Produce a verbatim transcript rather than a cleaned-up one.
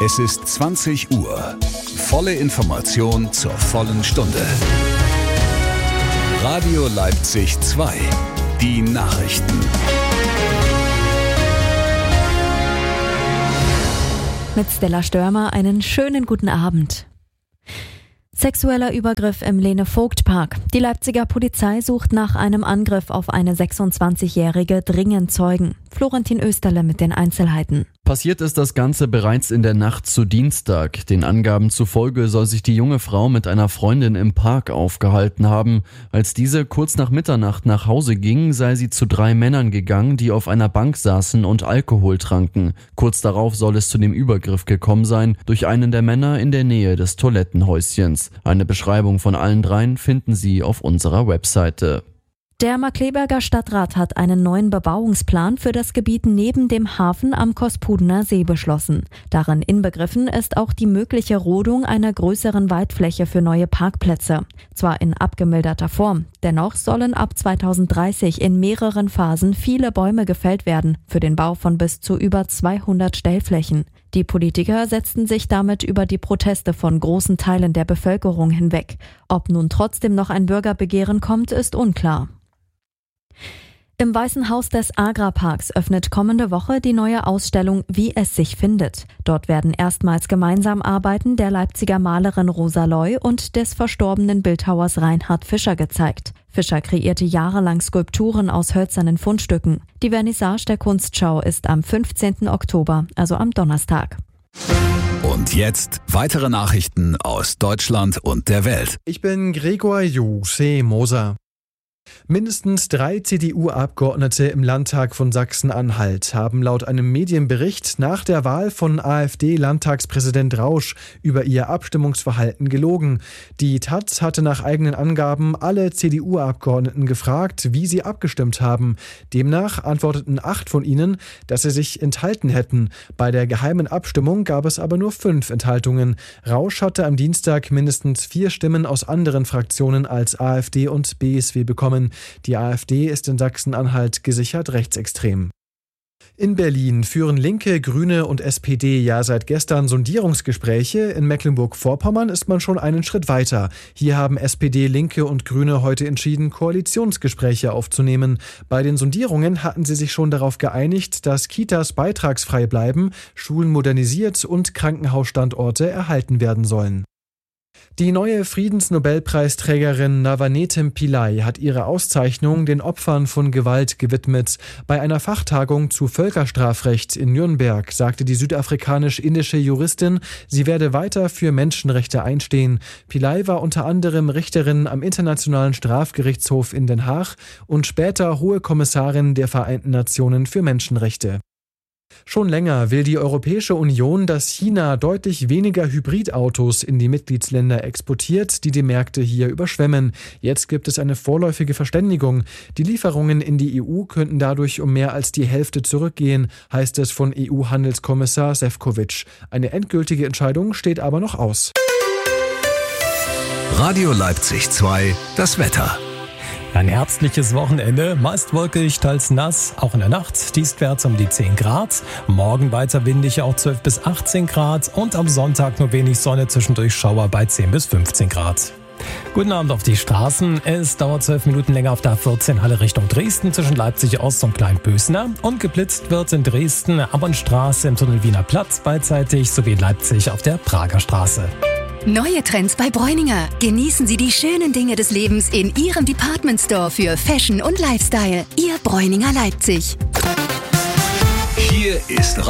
Es ist zwanzig Uhr. Volle Information zur vollen Stunde. Radio Leipzig zwei. Die Nachrichten. Mit Stella Störmer einen schönen guten Abend. Sexueller Übergriff im Lene-Vogt-Park. Die Leipziger Polizei sucht nach einem Angriff auf eine sechsundzwanzigjährige dringend Zeugen. Florentin Österle mit den Einzelheiten. Passiert ist das Ganze bereits in der Nacht zu Dienstag. Den Angaben zufolge soll sich die junge Frau mit einer Freundin im Park aufgehalten haben. Als diese kurz nach Mitternacht nach Hause ging, sei sie zu drei Männern gegangen, die auf einer Bank saßen und Alkohol tranken. Kurz darauf soll es zu dem Übergriff gekommen sein, durch einen der Männer in der Nähe des Toilettenhäuschens. Eine Beschreibung von allen dreien finden Sie auf unserer Webseite. Der Markkleeberger Stadtrat hat einen neuen Bebauungsplan für das Gebiet neben dem Hafen am Kospudener See beschlossen. Darin inbegriffen ist auch die mögliche Rodung einer größeren Waldfläche für neue Parkplätze. Zwar in abgemilderter Form, dennoch sollen ab zweitausenddreißig in mehreren Phasen viele Bäume gefällt werden für den Bau von bis zu über zweihundert Stellflächen. Die Politiker setzten sich damit über die Proteste von großen Teilen der Bevölkerung hinweg. Ob nun trotzdem noch ein Bürgerbegehren kommt, ist unklar. Im Weißen Haus des Agra-Parks öffnet kommende Woche die neue Ausstellung Wie es sich findet. Dort werden erstmals gemeinsam Arbeiten der Leipziger Malerin Rosa Loy und des verstorbenen Bildhauers Reinhard Fischer gezeigt. Fischer kreierte jahrelang Skulpturen aus hölzernen Fundstücken. Die Vernissage der Kunstschau ist am fünfzehnten Oktober, also am Donnerstag. Und jetzt weitere Nachrichten aus Deutschland und der Welt. Ich bin Gregor Jose Moser. Mindestens drei C D U-Abgeordnete im Landtag von Sachsen-Anhalt haben laut einem Medienbericht nach der Wahl von AfD-Landtagspräsident Rausch über ihr Abstimmungsverhalten gelogen. Die Taz hatte nach eigenen Angaben alle C D U-Abgeordneten gefragt, wie sie abgestimmt haben. Demnach antworteten acht von ihnen, dass sie sich enthalten hätten. Bei der geheimen Abstimmung gab es aber nur fünf Enthaltungen. Rausch hatte am Dienstag mindestens vier Stimmen aus anderen Fraktionen als AfD und B S W bekommen. Die AfD ist in Sachsen-Anhalt gesichert rechtsextrem. In Berlin führen Linke, Grüne und S P D ja seit gestern Sondierungsgespräche. In Mecklenburg-Vorpommern ist man schon einen Schritt weiter. Hier haben S P D, Linke und Grüne heute entschieden, Koalitionsgespräche aufzunehmen. Bei den Sondierungen hatten sie sich schon darauf geeinigt, dass Kitas beitragsfrei bleiben, Schulen modernisiert und Krankenhausstandorte erhalten werden sollen. Die neue Friedensnobelpreisträgerin Navanetem Pillai hat ihre Auszeichnung den Opfern von Gewalt gewidmet. Bei einer Fachtagung zu Völkerstrafrecht in Nürnberg sagte die südafrikanisch-indische Juristin, sie werde weiter für Menschenrechte einstehen. Pillai war unter anderem Richterin am Internationalen Strafgerichtshof in Den Haag und später Hohe Kommissarin der Vereinten Nationen für Menschenrechte. Schon länger will die Europäische Union, dass China deutlich weniger Hybridautos in die Mitgliedsländer exportiert, die die Märkte hier überschwemmen. Jetzt gibt es eine vorläufige Verständigung. Die Lieferungen in die E U könnten dadurch um mehr als die Hälfte zurückgehen, heißt es von E U-Handelskommissar Šefčovič. Eine endgültige Entscheidung steht aber noch aus. Radio Leipzig zwei, das Wetter. Ein herbstliches Wochenende, meist wolkig, teils nass, auch in der Nacht dienstwärts um die zehn Grad. Morgen weiter windig, auch zwölf bis achtzehn Grad und am Sonntag nur wenig Sonne, zwischendurch Schauer bei zehn bis fünfzehn Grad. Guten Abend auf die Straßen. Es dauert zwölf Minuten länger auf der A vierzehn Halle Richtung Dresden zwischen Leipzig Ost und Kleinbösner. Und geblitzt wird in Dresden Abernstraße im Tunnel Wiener Platz beidseitig sowie in Leipzig auf der Prager Straße. Neue Trends bei Bräuninger. Genießen Sie die schönen Dinge des Lebens in Ihrem Department Store für Fashion und Lifestyle. Ihr Bräuninger Leipzig. Hier ist